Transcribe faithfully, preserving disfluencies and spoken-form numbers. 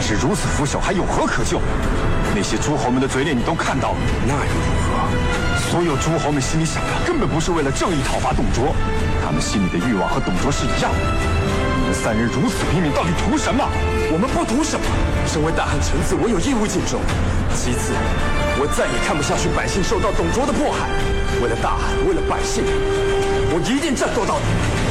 是如此腐朽，还有何可救？那些诸侯们的嘴脸你都看到了， 那又如何？ 所有诸侯们心里想的根本不是为了正义讨伐董卓，他们心里的欲望和董卓是一样的。你们三人如此拼命，到底图什么？ 我们不图什么。身为大汉臣子，我有义务尽忠。其次，我再也看不下去百姓受到董卓的迫害。为了大汉，为了百姓，我一定战斗到底。